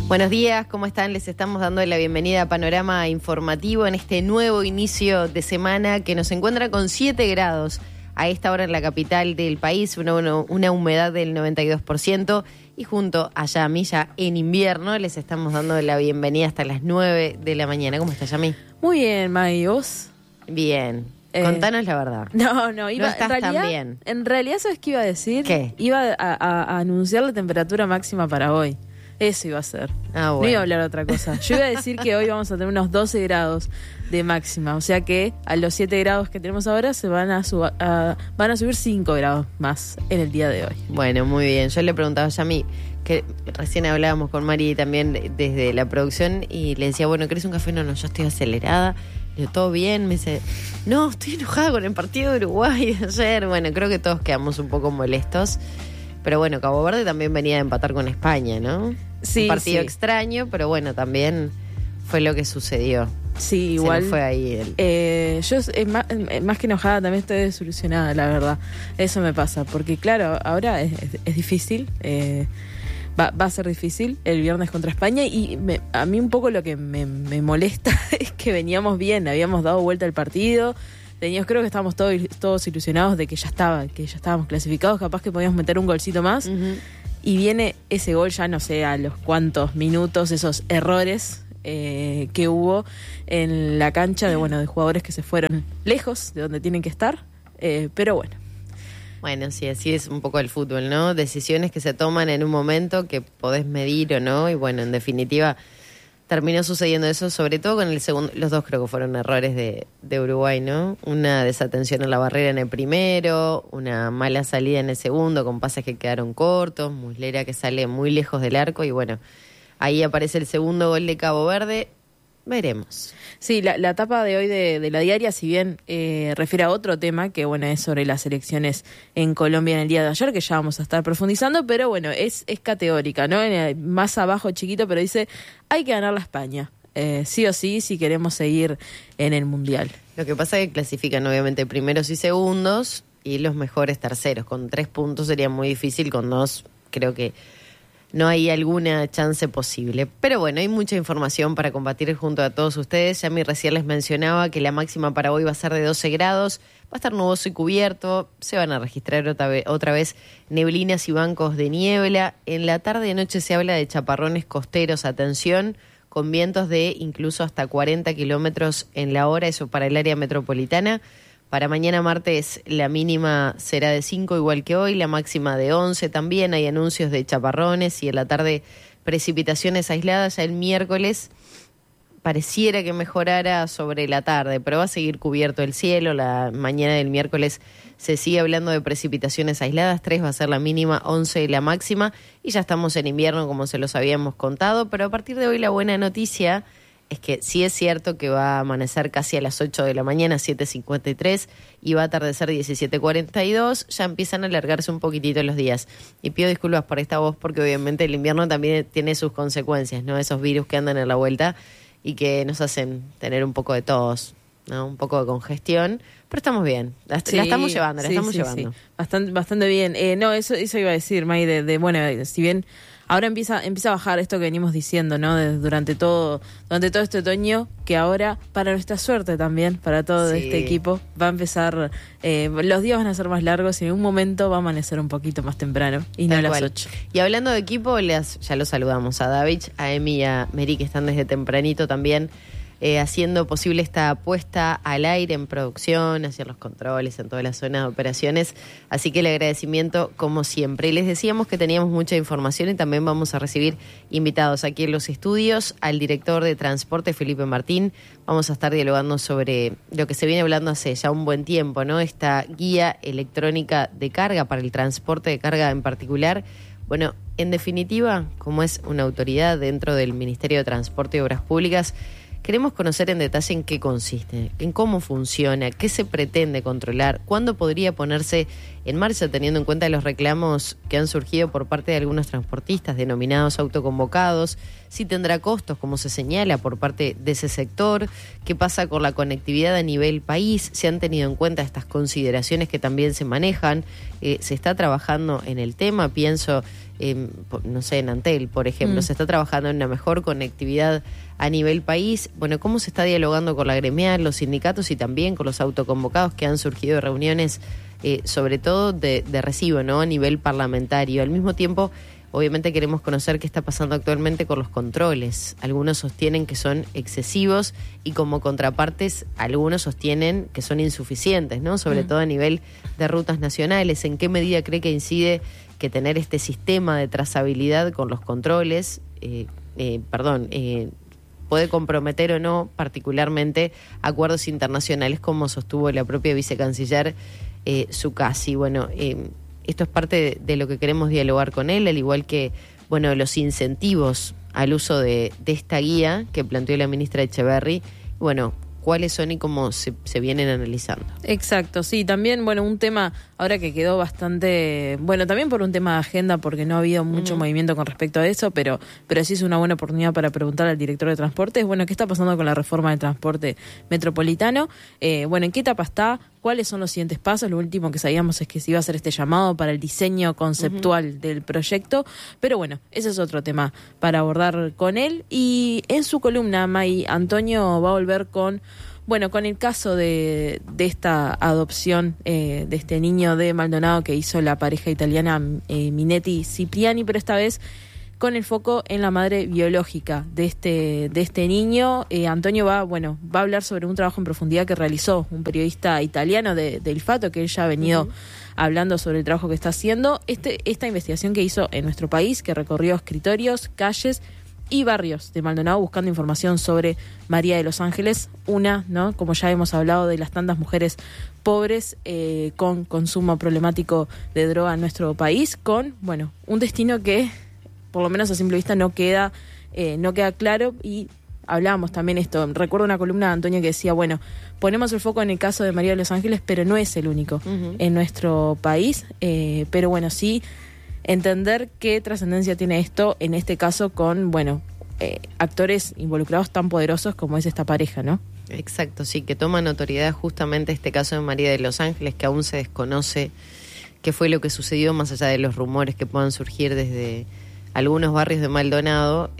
Buenos días, ¿cómo están? Les estamos dando la bienvenida a Panorama Informativo en este nuevo inicio de semana que nos encuentra con 7 grados a esta hora en la capital del país, una humedad del 92%, y junto a Yami, ya en invierno, les estamos dando la bienvenida hasta las 9 de la mañana. ¿Cómo estás, Yami? Muy bien, May, ¿vos? Bien. Contanos la verdad. No, iba, no estás tan bien. En realidad, ¿sabes qué iba a decir? ¿Qué? Iba a anunciar la temperatura máxima para hoy. Eso iba a ser. Bueno. No iba a hablar de otra cosa. Yo iba a decir que hoy vamos a tener unos 12 grados de máxima. O sea que a los 7 grados que tenemos ahora se van a subir 5 grados más en el día de hoy. Bueno, muy bien. Yo le preguntaba a Yami, que recién hablábamos con Mari también desde la producción, y le decía, bueno, ¿querés un café? No, yo estoy acelerada. Le digo, ¿todo bien? Me dice, no, estoy enojada con el partido de Uruguay de ayer. Bueno, creo que todos quedamos un poco molestos. Pero bueno, Cabo Verde también venía a empatar con España, ¿no? Sí, un partido sí. extraño, pero bueno, también fue lo que sucedió. Sí, igual. Se nos fue ahí yo más que enojada también estoy desilusionada, la verdad. Eso me pasa, porque claro, ahora es difícil. Va a ser difícil el viernes contra España, y a mí un poco lo que me molesta es que veníamos bien, habíamos dado vuelta al partido. Creo que estábamos todos ilusionados de que ya estábamos clasificados, capaz que podíamos meter un golcito más. Uh-huh. Y viene ese gol, ya no sé a los cuántos minutos, esos errores que hubo en la cancha de jugadores que se fueron lejos de donde tienen que estar, pero bueno. Bueno, sí, así es un poco el fútbol, ¿no? Decisiones que se toman en un momento que podés medir o no, y bueno, en definitiva terminó sucediendo eso, sobre todo con el segundo. Los dos creo que fueron errores de Uruguay, ¿no? Una desatención en la barrera en el primero, una mala salida en el segundo, con pases que quedaron cortos, Muslera que sale muy lejos del arco, y bueno, ahí aparece el segundo gol de Cabo Verde. Veremos. Sí, la etapa de hoy de la diaria, si bien refiere a otro tema, que bueno, es sobre las elecciones en Colombia en el día de ayer, que ya vamos a estar profundizando, pero bueno, es categórica, ¿no? Más abajo, chiquito, pero dice, hay que ganar la España, sí o sí, si queremos seguir en el Mundial. Lo que pasa es que clasifican obviamente primeros y segundos, y los mejores terceros. Con 3 puntos sería muy difícil, con 2 creo que no hay alguna chance posible. Pero bueno, hay mucha información para compartir junto a todos ustedes. Yami recién les mencionaba que la máxima para hoy va a ser de 12 grados. Va a estar nuboso y cubierto. Se van a registrar otra vez neblinas y bancos de niebla. En la tarde y noche se habla de chaparrones costeros. Atención, con vientos de incluso hasta 40 kilómetros en la hora. Eso para el área metropolitana. Para mañana martes la mínima será de 5 igual que hoy, la máxima de 11 también. Hay anuncios de chaparrones y en la tarde precipitaciones aisladas. Ya el miércoles pareciera que mejorara sobre la tarde, pero va a seguir cubierto el cielo. La mañana del miércoles se sigue hablando de precipitaciones aisladas, 3 va a ser la mínima, 11 la máxima, y ya estamos en invierno como se los habíamos contado. Pero a partir de hoy la buena noticia es que sí es cierto que va a amanecer casi a las 8 de la mañana, 7:53, y va a atardecer 17:42. Ya empiezan a alargarse un poquitito los días. Y pido disculpas por esta voz, porque obviamente el invierno también tiene sus consecuencias, ¿no? Esos virus que andan en la vuelta y que nos hacen tener un poco de tos, ¿no? Un poco de congestión. Pero estamos bien, la estamos llevando, Sí. Bastante bien. Eso iba a decir, May, si bien ahora empieza a bajar esto que venimos diciendo, ¿no? Durante todo este otoño, que ahora, para nuestra suerte también, para todo este equipo, va a empezar, los días van a ser más largos y en un momento va a amanecer un poquito más temprano, y no a las 8. Y hablando de equipo, ya los saludamos a David, a Emi y a Meri, que están desde tempranito también, haciendo posible esta puesta al aire en producción, hacer los controles en toda la zona de operaciones. Así que el agradecimiento como siempre. Y les decíamos que teníamos mucha información y también vamos a recibir invitados aquí en los estudios al director de transporte, Felipe Martín. Vamos a estar dialogando sobre lo que se viene hablando hace ya un buen tiempo, ¿no? Esta guía electrónica de carga para el transporte de carga en particular. Bueno, en definitiva, como es una autoridad dentro del Ministerio de Transporte y Obras Públicas, queremos conocer en detalle en qué consiste, en cómo funciona, qué se pretende controlar, cuándo podría ponerse en marcha, teniendo en cuenta los reclamos que han surgido por parte de algunos transportistas denominados autoconvocados, si tendrá costos, como se señala por parte de ese sector, qué pasa con la conectividad a nivel país, se han tenido en cuenta estas consideraciones que también se manejan, se está trabajando en el tema, pienso no sé, en Antel, por ejemplo. Se está trabajando en una mejor conectividad a nivel país. Bueno, ¿cómo se está dialogando con la gremial, los sindicatos y también con los autoconvocados que han surgido de reuniones, sobre todo de recibo, ¿no? A nivel parlamentario. Al mismo tiempo, obviamente queremos conocer qué está pasando actualmente con los controles. Algunos sostienen que son excesivos y como contrapartes algunos sostienen que son insuficientes, ¿no? Sobre todo a nivel de rutas nacionales. ¿En qué medida cree que incide que tener este sistema de trazabilidad con los controles, puede comprometer o no particularmente acuerdos internacionales, como sostuvo la propia vicecanciller Zuccasi? Bueno, esto es parte de lo que queremos dialogar con él, al igual que, bueno, los incentivos al uso de esta guía que planteó la ministra Etcheverry. Bueno, cuáles son y cómo se vienen analizando. Exacto, sí, también, bueno, un tema ahora que quedó bastante, bueno, también por un tema de agenda, porque no ha habido mucho movimiento con respecto a eso, pero sí es una buena oportunidad para preguntar al director de transportes, bueno, ¿qué está pasando con la reforma del transporte metropolitano? Bueno, ¿en qué etapa está? ¿Cuáles son los siguientes pasos? Lo último que sabíamos es que se iba a hacer este llamado para el diseño conceptual del proyecto, pero bueno, ese es otro tema para abordar con él. Y en su columna, May, Antonio va a volver con el caso de esta adopción de este niño de Maldonado que hizo la pareja italiana Minetti Cipriani, pero esta vez con el foco en la madre biológica de este niño. Antonio va a hablar sobre un trabajo en profundidad que realizó un periodista italiano de Il Fatto, que él ya ha venido hablando sobre el trabajo que está haciendo. Esta investigación que hizo en nuestro país, que recorrió escritorios, calles y barrios de Maldonado buscando información sobre María de los Ángeles, ¿no? Como ya hemos hablado, de las tantas mujeres pobres con consumo problemático de droga en nuestro país, con, un destino que, por lo menos a simple vista, no queda claro. Y hablábamos también esto, recuerdo una columna de Antonio que decía, ponemos el foco en el caso de María de los Ángeles, pero no es el único en nuestro país, pero sí entender qué trascendencia tiene esto, en este caso con, actores involucrados tan poderosos como es esta pareja, ¿no? Exacto, sí, que toma notoriedad justamente este caso de María de los Ángeles, que aún se desconoce qué fue lo que sucedió, más allá de los rumores que puedan surgir desde algunos barrios de Maldonado.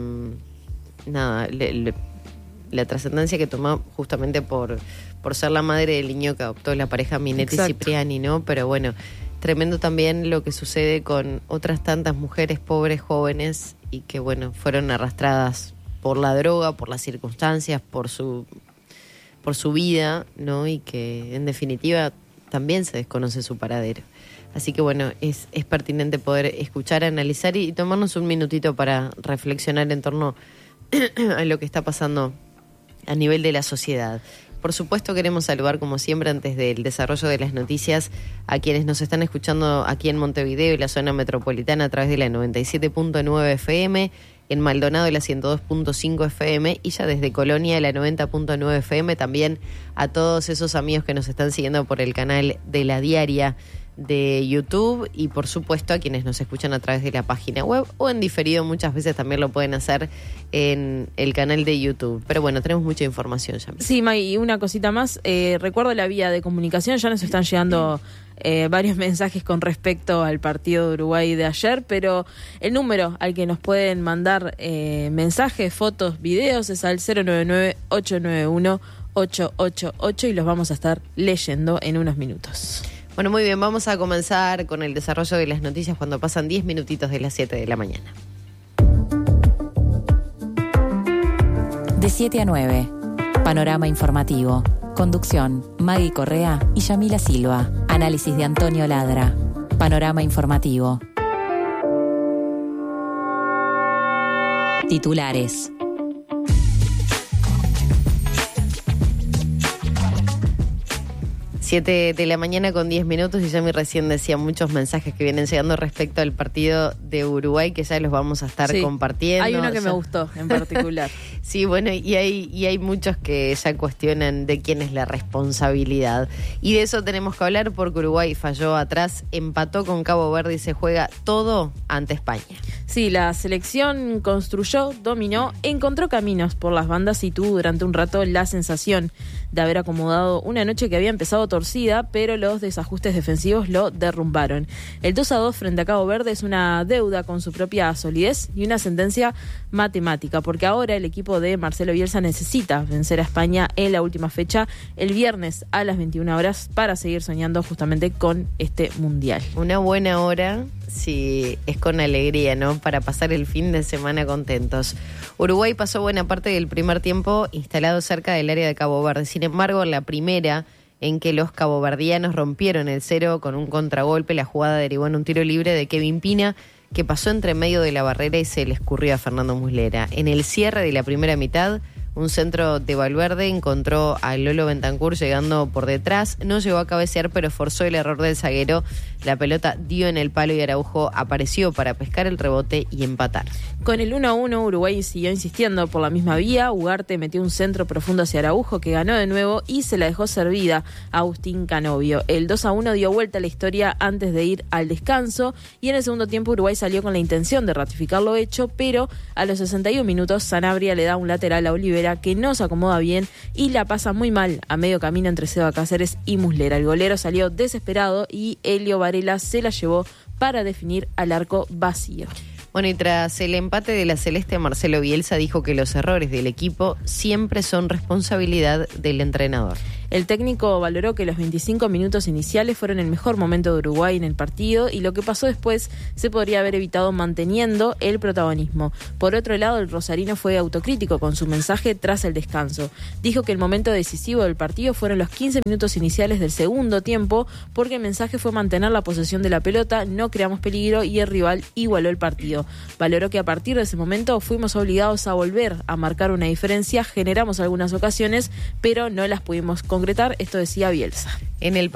La trascendencia que toma justamente por ser la madre del niño que adoptó la pareja Minetti Cipriani, ¿no? Pero tremendo también lo que sucede con otras tantas mujeres pobres, jóvenes, y que fueron arrastradas por la droga, por las circunstancias, por su vida, ¿no? Y que en definitiva también se desconoce su paradero. Así que es pertinente poder escuchar, analizar y tomarnos un minutito para reflexionar en torno a lo que está pasando a nivel de la sociedad. Por supuesto, queremos saludar, como siempre, antes del desarrollo de las noticias, a quienes nos están escuchando aquí en Montevideo y la zona metropolitana a través de la 97.9 FM, en Maldonado la 102.5 FM y ya desde Colonia la 90.9 FM. También a todos esos amigos que nos están siguiendo por el canal de La Diaria de YouTube, y por supuesto a quienes nos escuchan a través de la página web o en diferido, muchas veces también lo pueden hacer en el canal de YouTube. Pero tenemos mucha información ya. Sí, May, y una cosita más, recuerdo la vía de comunicación, ya nos están llegando varios mensajes con respecto al partido de Uruguay de ayer, pero el número al que nos pueden mandar mensajes, fotos, videos es al 099-891-888 y los vamos a estar leyendo en unos minutos. Muy bien, vamos a comenzar con el desarrollo de las noticias cuando pasan 10 minutitos de las 7 de la mañana. De 7 a 9, Panorama Informativo. Conducción, Maggie Correa y Yamila Silva. Análisis de Antonio Ladra. Panorama Informativo. Titulares. 7 de la mañana con 10 minutos y Yami recién decía muchos mensajes que vienen llegando respecto al partido de Uruguay, que ya los vamos a estar compartiendo. Hay uno que me gustó en particular. Sí, y hay muchos que ya cuestionan de quién es la responsabilidad. Y de eso tenemos que hablar porque Uruguay falló atrás, empató con Cabo Verde y se juega todo ante España. Sí, la selección construyó, dominó, encontró caminos por las bandas y tuvo durante un rato la sensación de haber acomodado una noche que había empezado torcida, pero los desajustes defensivos lo derrumbaron. El 2-2 frente a Cabo Verde es una deuda con su propia solidez y una sentencia matemática, porque ahora el equipo de Marcelo Bielsa necesita vencer a España en la última fecha, el viernes a las 21 horas, para seguir soñando justamente con este Mundial. Una buena hora, si es con alegría, ¿no? Para pasar el fin de semana contentos. Uruguay pasó buena parte del primer tiempo instalado cerca del área de Cabo Verde. Sin embargo, la primera, en que los caboverdianos rompieron el cero con un contragolpe, la jugada derivó en un tiro libre de Kevin Pina, que pasó entre medio de la barrera y se le escurrió a Fernando Muslera. En el cierre de la primera mitad, un centro de Valverde encontró a Lolo Bentancur llegando por detrás. No llegó a cabecear, pero forzó el error del zaguero. La pelota dio en el palo y Araujo apareció para pescar el rebote y empatar. Con el 1-1, Uruguay siguió insistiendo por la misma vía. Ugarte metió un centro profundo hacia Araujo, que ganó de nuevo y se la dejó servida a Agustín Canovio. El 2-1 dio vuelta a la historia antes de ir al descanso, y en el segundo tiempo Uruguay salió con la intención de ratificar lo hecho, pero a los 61 minutos Sanabria le da un lateral a Olivera, que no se acomoda bien y la pasa muy mal a medio camino entre Seba Cáceres y Muslera. El golero salió desesperado y Helio Varela se la llevó para definir al arco vacío. Bueno, y tras el empate de la Celeste, Marcelo Bielsa dijo que los errores del equipo siempre son responsabilidad del entrenador. El técnico valoró que los 25 minutos iniciales fueron el mejor momento de Uruguay en el partido, y lo que pasó después se podría haber evitado manteniendo el protagonismo. Por otro lado, el rosarino fue autocrítico con su mensaje tras el descanso. Dijo que el momento decisivo del partido fueron los 15 minutos iniciales del segundo tiempo, porque el mensaje fue mantener la posesión de la pelota, no creamos peligro y el rival igualó el partido. Valoró que a partir de ese momento fuimos obligados a volver a marcar una diferencia, generamos algunas ocasiones, pero no las pudimos concretar. Esto decía Bielsa. En el